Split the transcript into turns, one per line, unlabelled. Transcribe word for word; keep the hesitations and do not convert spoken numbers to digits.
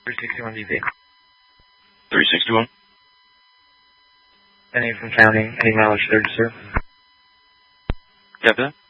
three sixty-one D V.
three sixty-one.
Any from county, any mileage thirty, sir?
Got that?